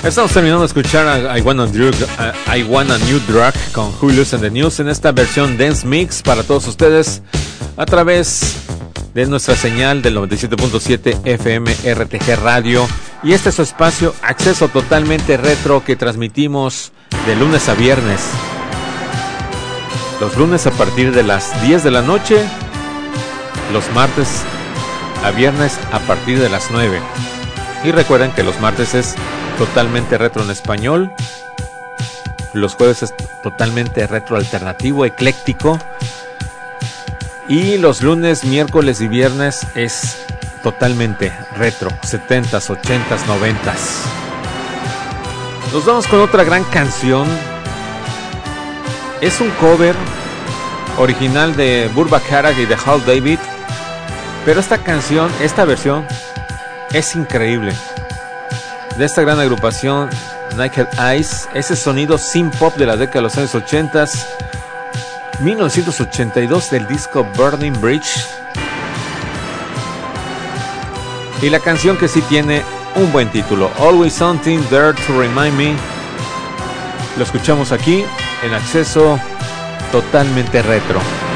Estamos terminando de escuchar I Want a New Drug con Julius and the News en esta versión Dance Mix para todos ustedes a través de nuestra señal del 97.7 FM RTG Radio. Y este es su espacio Acceso Totalmente Retro que transmitimos de lunes a viernes. Los lunes a partir de las 10 de la noche, los martes a viernes a partir de las 9. Y recuerden que los martes es totalmente retro en español, los jueves es totalmente retro alternativo, ecléctico, y los lunes, miércoles y viernes es totalmente retro, 70s, 80s, 90s. Nos vamos con otra gran canción. Es un cover original de Burback Harag y de Hal David, pero esta canción, esta versión es increíble. De esta gran agrupación Naked Eyes, ese sonido synth pop de la década de los años 80, 1982, del disco Burning Bridge. Y la canción que sí tiene un buen título, Always Something There to Remind Me. Lo escuchamos aquí en Acceso Totalmente Retro.